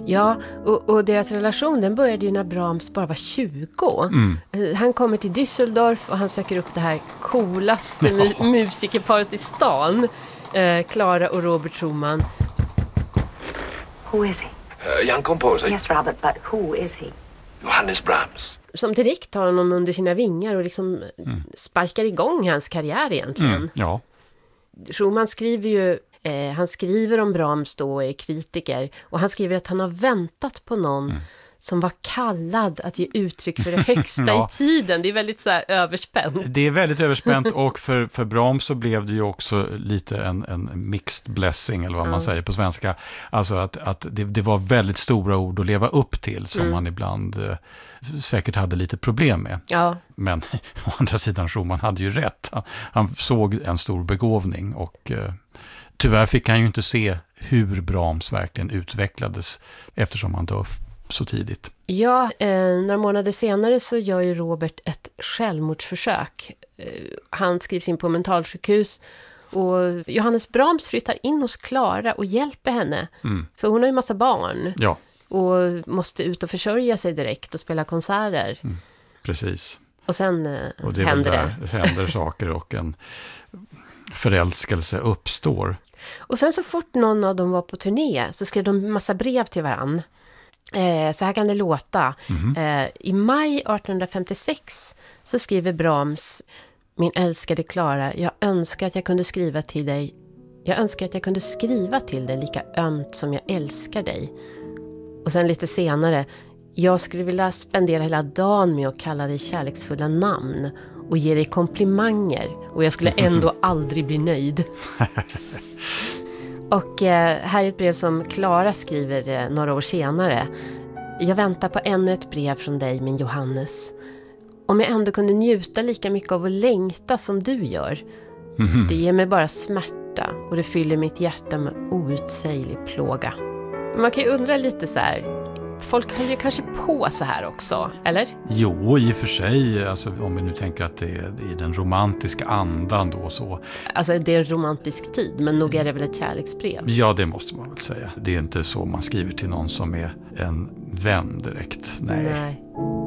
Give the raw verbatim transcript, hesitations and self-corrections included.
Ja, och, och deras relation den började ju när Brahms bara var tjugo. Mm. Han kommer till Düsseldorf och han söker upp det här coolaste ja. mu- musikerparet i stan. Clara eh, och Robert Schumann. Who is he? Uh, young composer. Yes, Robert, but who is he? Johannes Brahms. Som direkt tar honom under sina vingar och liksom mm. sparkar igång hans karriär egentligen. Mm, ja. Schumann skriver ju, eh, han skriver om Brahms då och är kritiker. Och han skriver att han har väntat på någon mm. som var kallad att ge uttryck för det högsta ja. i tiden. Det är väldigt så här överspänt. Det är väldigt överspänt och för, för Brahms så blev det ju också lite en, en mixed blessing eller vad mm. man säger på svenska. Alltså att, att det, det var väldigt stora ord att leva upp till som mm. man ibland eh, säkert hade lite problem med. Ja. Men å andra sidan Schumann hade ju rätt. Han, han såg en stor begåvning och eh, tyvärr fick han ju inte se hur Brahms verkligen utvecklades eftersom han dör så tidigt. Ja, eh, några månader senare så gör ju Robert ett självmordsförsök. Eh, han skrivs in på mentalsjukhus och Johannes Brahms flyttar in hos Clara och hjälper henne. Mm. För hon har ju massa barn. Ja. Och måste ut och försörja sig direkt och spela konserter. Mm. Precis. Och sen eh, och det händer där, det. Det händer saker och en förälskelse uppstår. Och sen så fort någon av dem var på turné så skrev de massa brev till varann. Eh, så här kan det låta. Mm-hmm. Eh, I maj arton femtiosex så skriver Brahms: Min älskade Clara, jag önskar att jag kunde skriva till dig. Jag önskar att jag kunde skriva till dig lika ömt som jag älskar dig. Och sen lite senare: Jag skulle vilja spendera hela dagen med att kalla dig kärleksfulla namn och ge dig komplimanger. Och jag skulle ändå aldrig bli nöjd. Och eh, här är ett brev som Clara skriver eh, några år senare. Jag väntar på ännu ett brev från dig, min Johannes. Om jag ändå kunde njuta lika mycket av att längta som du gör. Mm-hmm. Det ger mig bara smärta och det fyller mitt hjärta med outsäglig plåga. Man kan ju undra lite så här. Folk höll ju kanske på så här också, eller? Jo, i och för sig. Alltså, om vi nu tänker att det är i den romantiska andan då så. Alltså det är en romantisk tid, men nog är det väl ett kärleksbrev? Ja, det måste man väl säga. Det är inte så man skriver till någon som är en vän direkt. Nej. Nej.